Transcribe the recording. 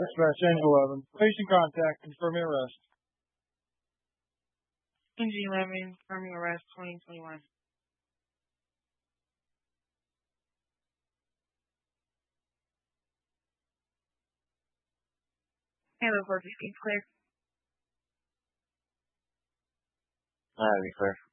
Dispatch Engine 11. Patient contact. Confirming arrest. Engine 11, confirming arrest 2021. Hello, 415 clear. Be clear.